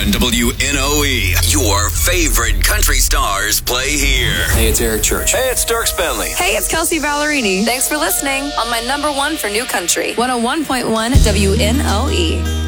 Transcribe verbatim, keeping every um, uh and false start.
on W N O E. Your favorite country stars play here. Hey, it's Eric Church. Hey, it's Dirk Bentley. Hey, it's Kelsey Ballerini. Thanks for listening on my number one for new country. one oh one point one W N O E.